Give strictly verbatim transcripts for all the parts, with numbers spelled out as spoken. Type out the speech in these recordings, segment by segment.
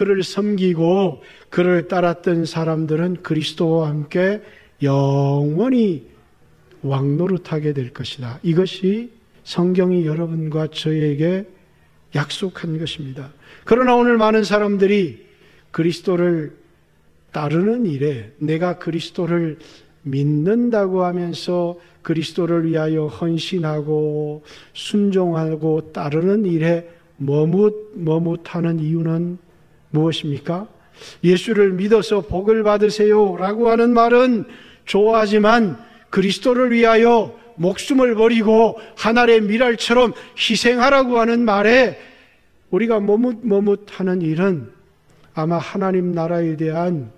그를 섬기고 그를 따랐던 사람들은 그리스도와 함께 영원히 왕노릇하게 될 것이다. 이것이 성경이 여러분과 저에게 약속한 것입니다. 그러나 오늘 많은 사람들이 그리스도를 따르는 일에, 내가 그리스도를 믿는다고 하면서 그리스도를 위하여 헌신하고 순종하고 따르는 일에 머뭇 머뭇하는 이유는 무엇입니까? 예수를 믿어서 복을 받으세요 라고 하는 말은 좋아하지만 그리스도를 위하여 목숨을 버리고 하늘의 미랄처럼 희생하라고 하는 말에 우리가 머뭇머뭇하는 일은 아마 하나님 나라에 대한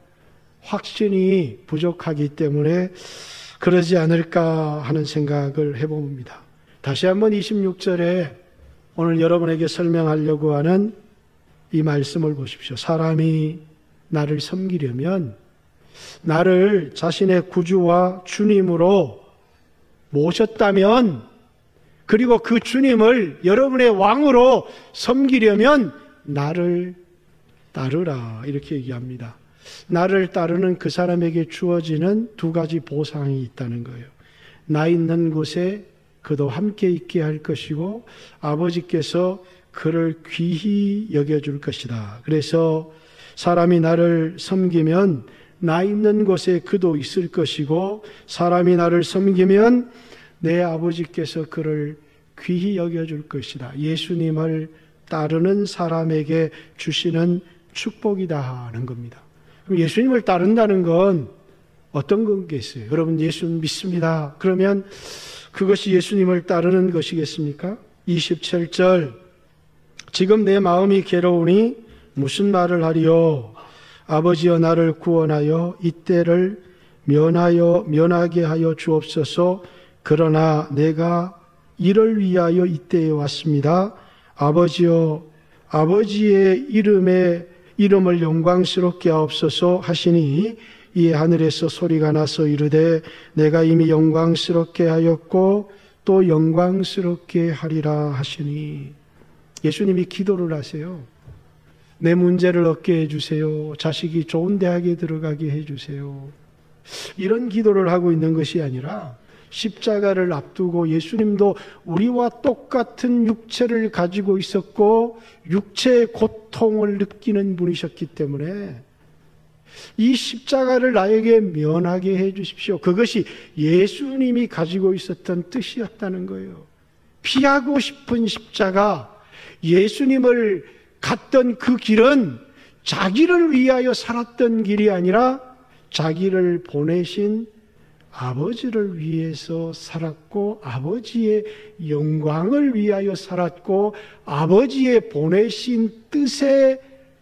확신이 부족하기 때문에 그러지 않을까 하는 생각을 해봅니다. 다시 한번 이십육 절에 오늘 여러분에게 설명하려고 하는 이 말씀을 보십시오. 사람이 나를 섬기려면 나를 자신의 구주와 주님으로 모셨다면, 그리고 그 주님을 여러분의 왕으로 섬기려면 나를 따르라, 이렇게 얘기합니다. 나를 따르는 그 사람에게 주어지는 두 가지 보상이 있다는 거예요. 나 있는 곳에 그도 함께 있게 할 것이고 아버지께서 그를 귀히 여겨줄 것이다. 그래서 사람이 나를 섬기면 나 있는 곳에 그도 있을 것이고 사람이 나를 섬기면 내 아버지께서 그를 귀히 여겨줄 것이다. 예수님을 따르는 사람에게 주시는 축복이다 하는 겁니다. 그럼 예수님을 따른다는 건 어떤 건겠어요? 여러분 예수 믿습니다. 그러면 그것이 예수님을 따르는 것이겠습니까? 이십칠 절, 지금 내 마음이 괴로우니 무슨 말을 하리요? 아버지여 나를 구원하여 이때를 면하여 면하게 하여 주옵소서. 그러나 내가 이를 위하여 이때에 왔습니다. 아버지여 아버지의 이름에 이름을 영광스럽게 하옵소서 하시니 이에 하늘에서 소리가 나서 이르되 내가 이미 영광스럽게 하였고 또 영광스럽게 하리라 하시니. 예수님이 기도를 하세요. 내 문제를 얻게 해주세요. 자식이 좋은 대학에 들어가게 해주세요. 이런 기도를 하고 있는 것이 아니라 십자가를 앞두고 예수님도 우리와 똑같은 육체를 가지고 있었고 육체의 고통을 느끼는 분이셨기 때문에 이 십자가를 나에게 면하게 해 주십시오. 그것이 예수님이 가지고 있었던 뜻이었다는 거예요. 피하고 싶은 십자가, 예수님을 갔던 그 길은 자기를 위하여 살았던 길이 아니라 자기를 보내신 아버지를 위해서 살았고 아버지의 영광을 위하여 살았고 아버지의 보내신 뜻에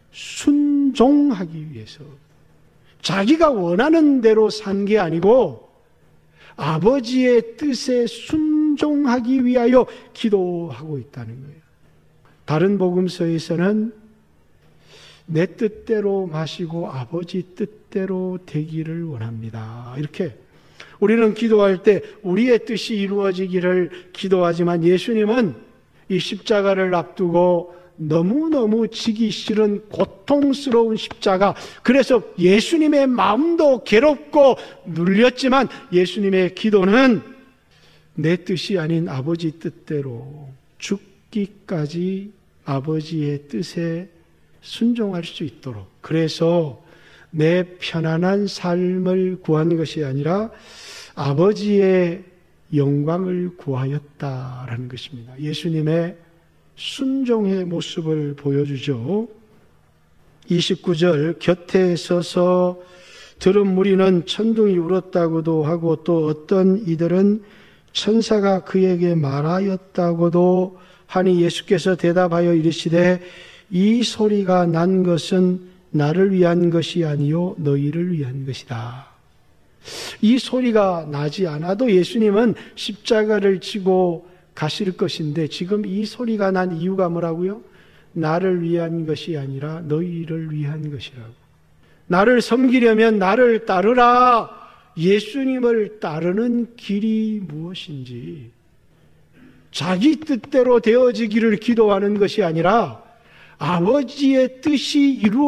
순종하기 위해서, 자기가 원하는 대로 산 게 아니고 아버지의 뜻에 순종하기 위하여 기도하고 있다는 거예요. 다른 복음서에서는 내 뜻대로 마시고 아버지 뜻대로 되기를 원합니다, 이렇게 우리는 기도할 때 우리의 뜻이 이루어지기를 기도하지만 예수님은 이 십자가를 앞두고 너무너무 지기 싫은 고통스러운 십자가, 그래서 예수님의 마음도 괴롭고 눌렸지만 예수님의 기도는 내 뜻이 아닌 아버지 뜻대로 죽기까지 아버지의 뜻에 순종할 수 있도록, 그래서 내 편안한 삶을 구한 것이 아니라 아버지의 영광을 구하였다라는 것입니다. 예수님의 순종의 모습을 보여주죠. 이십구 절, 곁에 서서 들은 무리는 천둥이 울었다고도 하고 또 어떤 이들은 천사가 그에게 말하였다고도 하니 예수께서 대답하여 이르시되 이 소리가 난 것은 나를 위한 것이 아니요 너희를 위한 것이다. 이 소리가 나지 않아도 예수님은 십자가를 지고 가실 것인데 지금 이 소리가 난 이유가 뭐라고요? 나를 위한 것이 아니라 너희를 위한 것이라고. 나를 섬기려면 나를 따르라. 예수님을 따르는 길이 무엇인지, 자기 뜻대로 되어지기를 기도하는 것이 아니라 아버지의 뜻이 이루어